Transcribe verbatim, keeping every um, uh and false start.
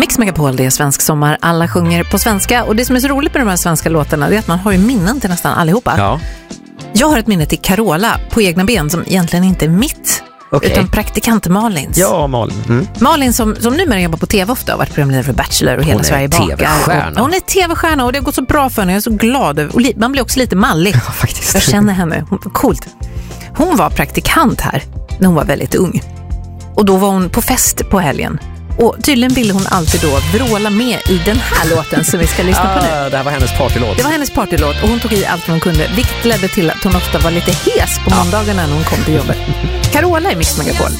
Mix Megapol, det är svensk sommar. Alla sjunger på svenska. Och det som är så roligt med de här svenska låtarna är att man har ju minnen till nästan allihopa. Ja. Jag har ett minne till Carola på egna ben som egentligen inte är mitt. Okay. Utan praktikant Malins. Ja, Malin. Mm. Malin som, som numera jobbar på tv ofta och har varit programledare för Bachelor och hela hon Sverige bakar. TV-stjärna. Hon är tv-stjärna och det har gått så bra för henne. Jag är så glad. Och man blir också lite mallig. Ja, faktiskt. Jag känner henne. Hon, coolt. Hon var praktikant här när hon var väldigt ung. Och då var hon på fest på helgen. Och tydligen ville hon alltid då vråla med i den här låten som vi ska lyssna på nu. Ah, det här var hennes partylåt. Det var hennes partylåt och hon tog i allt hon kunde. Vilket ledde till att hon ofta var lite hes på måndagarna när hon kom till jobbet. Carola i Mix Megapol.